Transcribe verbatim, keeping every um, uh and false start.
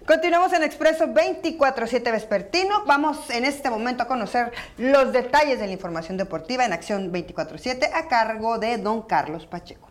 Continuamos en Expreso veinticuatro siete Vespertino. Vamos en este momento a conocer los detalles de la información deportiva en Acción veinticuatro siete a cargo de don Carlos Pacheco.